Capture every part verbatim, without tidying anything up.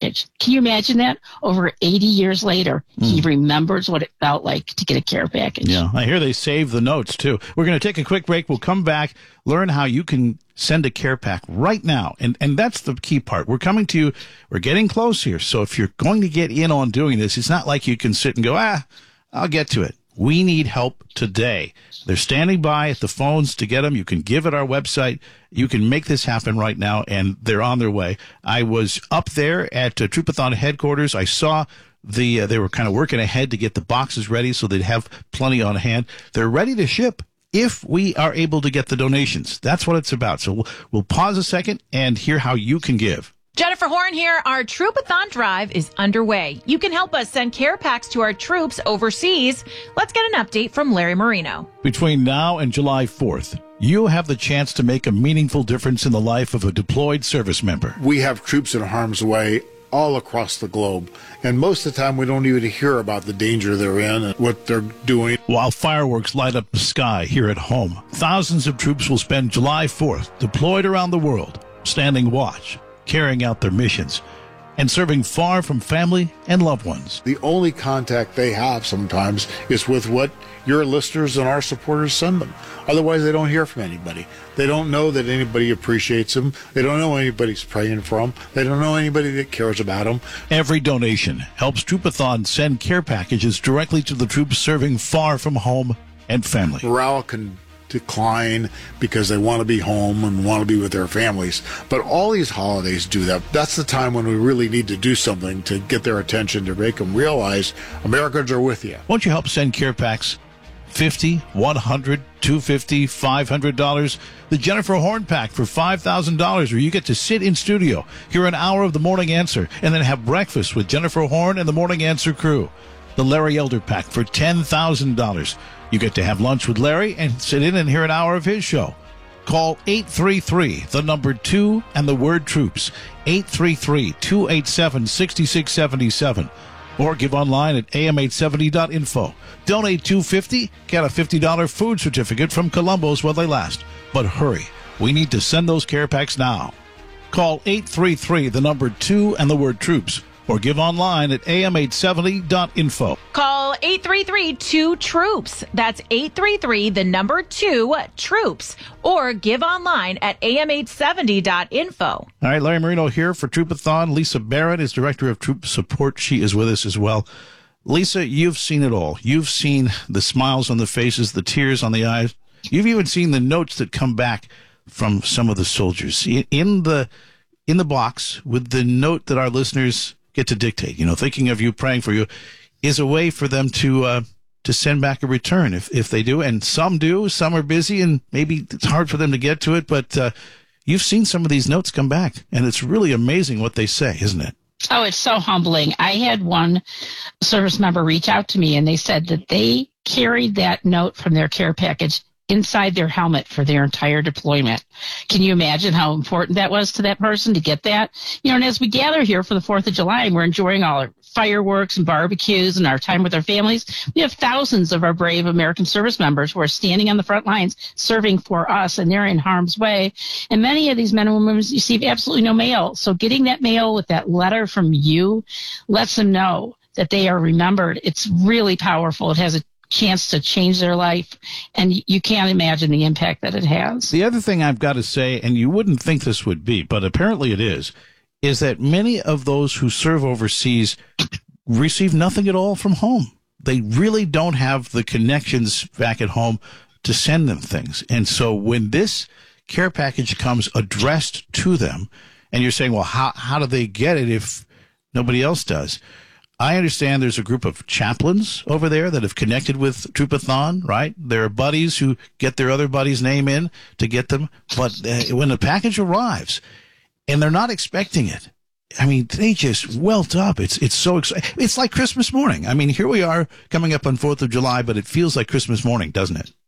package. Can you imagine that? Over eighty years later, mm. he remembers what it felt like to get a care package. Yeah, I hear they save the notes, too. We're going to take a quick break. We'll come back, learn how you can send a care pack right now. And and that's the key part. We're coming to you. We're getting close here. So if you're going to get in on doing this, it's not like you can sit and go, ah, I'll get to it. We need help today. They're standing by at the phones to get them. You can give at our website. You can make this happen right now, and they're on their way. I was up there at uh, Troupathon headquarters. I saw the uh, they were kind of working ahead to get the boxes ready so they'd have plenty on hand. They're ready to ship if we are able to get the donations. That's what it's about. So we'll, we'll pause a second and hear how you can give. Jennifer Horn here. Our Troupathon Drive is underway. You can help us send care packs to our troops overseas. Let's get an update from Larry Marino. Between now and July fourth, you have the chance to make a meaningful difference in the life of a deployed service member. We have troops in harm's way all across the globe, and most of the time we don't even hear about the danger they're in and what they're doing. While fireworks light up the sky here at home, thousands of troops will spend July fourth deployed around the world, standing watch, carrying out their missions, and serving far from family and loved ones. The only contact they have sometimes is with what your listeners and our supporters send them. Otherwise, they don't hear from anybody. They don't know that anybody appreciates them. They don't know anybody's praying for them. They don't know anybody that cares about them. Every donation helps Troupathon send care packages directly to the troops serving far from home and family. Morale can decline because they want to be home and want to be with their families. But all these holidays do that. That's the time when we really need to do something to get their attention, to make them realize Americans are with you. Won't you help send care packs? fifty, one hundred, two hundred fifty dollars, five hundred dollars. The Jennifer Horn pack for five thousand dollars, where you get to sit in studio, hear an hour of the Morning Answer, and then have breakfast with Jennifer Horn and the Morning Answer crew. The Larry Elder pack for ten thousand dollars. You get to have lunch with Larry and sit in and hear an hour of his show. Call eight three three, the number two, and the word troops. eight three three, two eight seven, six six seven seven. Or give online at A M eight seventy dot info. Donate two hundred fifty dollars, get a fifty dollars food certificate from Columbo's while they last. But hurry, we need to send those care packs now. Call eight three three, the number two, and the word troops. Or give online at A M eight seventy dot info. Call eight three three, two, troops. That's eight three three, the number two, troops. Or give online at A M eight seventy dot info. All right, Larry Marino here for Troupathon. Lisa Barrett is Director of Troop Support. She is with us as well. Lisa, you've seen it all. You've seen the smiles on the faces, the tears on the eyes. You've even seen the notes that come back from some of the soldiers. In the, in the box with the note that our listeners get to dictate, you know, thinking of you, praying for you, is a way for them to uh, to send back a return if if they do. And some do, some are busy, and maybe it's hard for them to get to it. But uh, you've seen some of these notes come back, and it's really amazing what they say, isn't it? Oh, it's so humbling. I had one service member reach out to me, and they said that they carried that note from their care package inside their helmet for their entire deployment. Can you imagine how important that was to that person to get that? You know, and as we gather here for the fourth of July and we're enjoying all our fireworks and barbecues and our time with our families, we have thousands of our brave American service members who are standing on the front lines serving for us, and they're in harm's way. And many of these men and women receive absolutely no mail. So getting that mail with that letter from you lets them know that they are remembered. It's really powerful. It has a chance to change their life, and you can't imagine the impact that it has. The other thing I've got to say, and you wouldn't think this would be, but apparently it is, is that many of those who serve overseas receive nothing at all from home. They really don't have the connections back at home to send them things. And so when this care package comes addressed to them, and you're saying, well, how, how do they get it if nobody else does? I understand there's a group of chaplains over there that have connected with Troupathon, right? There are buddies who get their other buddy's name in to get them. But uh, when the package arrives and they're not expecting it, I mean, they just welt up. It's it's so exciting. It's like Christmas morning. I mean, here we are coming up on fourth of July, but it feels like Christmas morning, doesn't it?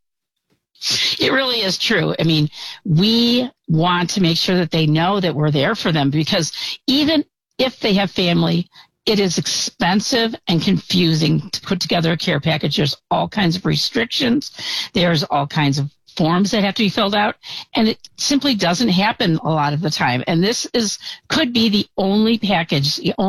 It really is true. I mean, we want to make sure that they know that we're there for them, because even if they have family, it is expensive and confusing to put together a care package. There's all kinds of restrictions. There's all kinds of forms that have to be filled out, and it simply doesn't happen a lot of the time. And this is could be the only package, the